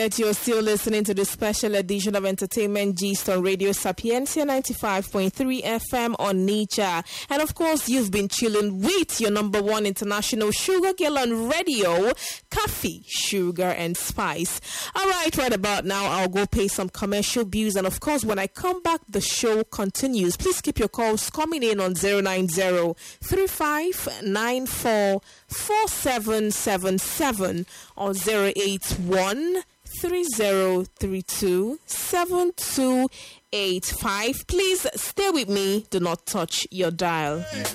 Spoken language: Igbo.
You're still listening to the special edition of Entertainment Gist on Radio Sapiencia 95.3 FM on Nature. And of course, you've been chilling with your number one international sugar girl on radio, Coffee, Sugar and Spice. All right about now, I'll go pay some commercial bills. And of course, when I come back, the show continues. Please keep your calls coming in on 090-3594-4777 or 081-3032-7285. Please stay with me. Do not touch your dial.